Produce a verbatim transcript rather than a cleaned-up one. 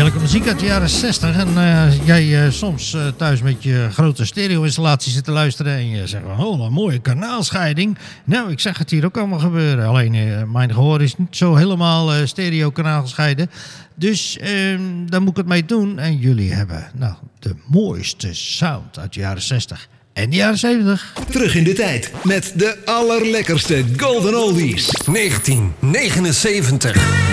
heerlijke muziek uit de jaren zestig. En uh, jij uh, soms uh, thuis met je grote stereo-installatie zit te luisteren en je zegt, oh, een mooie kanaalscheiding. Nou, ik zeg het hier ook allemaal gebeuren. Alleen uh, mijn gehoor is niet zo helemaal uh, stereo-kanaal gescheiden. Dus uh, daar moet ik het mee doen. En jullie hebben nou, de mooiste sound uit de jaren zestig. En de jaren zeventig. Terug in de tijd met de allerlekkerste Golden Oldies. negentien negenenzeventig.